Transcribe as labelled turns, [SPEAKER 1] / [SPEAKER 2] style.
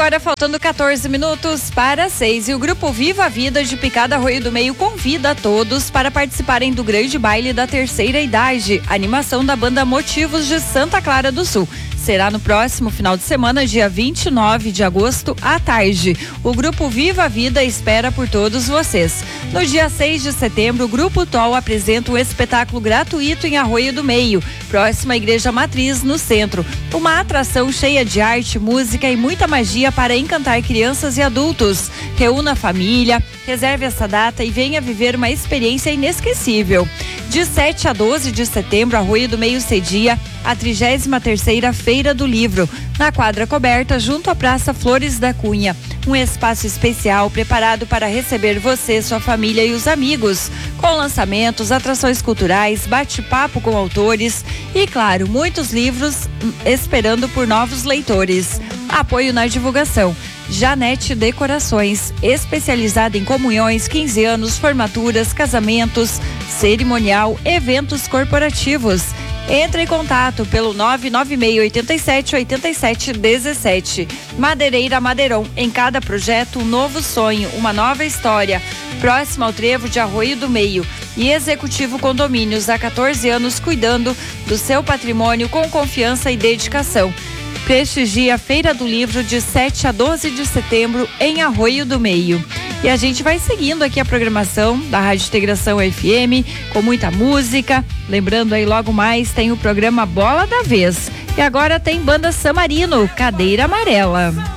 [SPEAKER 1] agora faltando 14 minutos para 6 e o Grupo Viva a Vida de Picada Arroio do Meio convida a todos para participarem do grande baile da terceira idade, animação da banda Motivos de Santa Clara do Sul. Será no próximo final de semana, dia 29 de agosto, à tarde. O Grupo Viva a Vida espera por todos vocês. No dia 6 de setembro, o Grupo TOL apresenta um espetáculo gratuito em Arroio do Meio, próxima à Igreja Matriz, no centro. Uma atração cheia de arte, música e muita magia para encantar crianças e adultos. Reúna a família, reserve essa data e venha viver uma experiência inesquecível. De 7 a 12 de setembro, Arroio do Meio cedia a 33ª Feira do Livro, na quadra coberta junto à Praça Flores da Cunha. Um espaço especial preparado para receber você, sua família e os amigos, com lançamentos, atrações culturais, bate-papo com autores e, claro, muitos livros esperando por novos leitores. Apoio na divulgação: Janete Decorações, especializada em comunhões, 15 anos, formaturas, casamentos, cerimonial, eventos corporativos. Entre em contato pelo 99687-8717. Madeireira Madeiron, em cada projeto um novo sonho, uma nova história. Próximo ao trevo de Arroio do Meio. E Executivo Condomínios, há 14 anos cuidando do seu patrimônio com confiança e dedicação. Prestigia a Feira do Livro de 7 a 12 de setembro em Arroio do Meio. E a gente vai seguindo aqui a programação da Rádio Integração FM com muita música. Lembrando aí, logo mais tem o programa Bola da Vez. E agora tem Banda Samarino, Cadeira Amarela.